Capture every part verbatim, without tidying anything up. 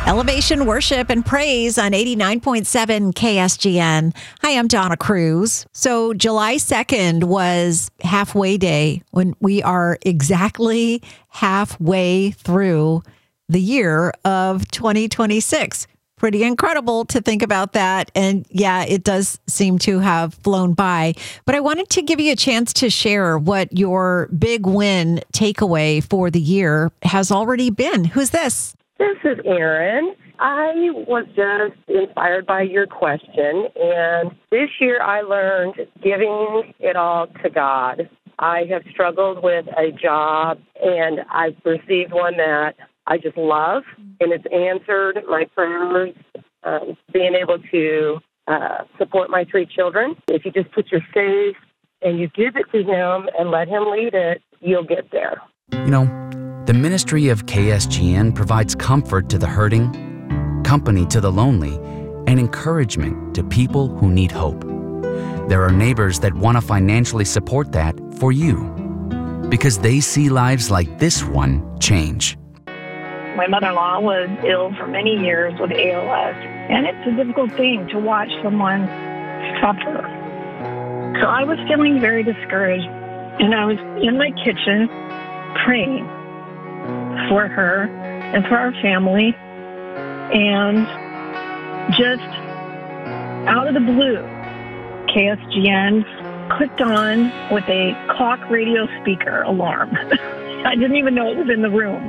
Elevation Worship and Praise on eighty-nine point seven K S G N. Hi, I'm Donna Cruz. So July second was halfway day, when we are exactly halfway through the year of twenty twenty-six. Pretty incredible to think about that. And yeah, it does seem to have flown by. But I wanted to give you a chance to share what your big win takeaway for the year has already been. Who's this? This is Erin. I was just inspired by your question, and this year I learned giving it all to God. I have struggled with a job, and I've received one that I just love, and it's answered my prayers, um, being able to uh, support my three children. If you just put your faith and you give it to Him and let Him lead it, you'll get there. You know, the ministry of K S G N provides comfort to the hurting, company to the lonely, and encouragement to people who need hope. There are neighbors that want to financially support that for you, because they see lives like this one change. My mother-in-law was ill for many years with A L S, and it's a difficult thing to watch someone suffer. So I was feeling very discouraged, and I was in my kitchen praying for her and for our family, and just out of the blue, K S G N clicked on with a clock radio speaker alarm. I didn't even know it was in the room.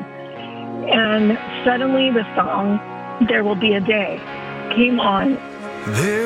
And suddenly the song, "There Will Be a Day," came on. There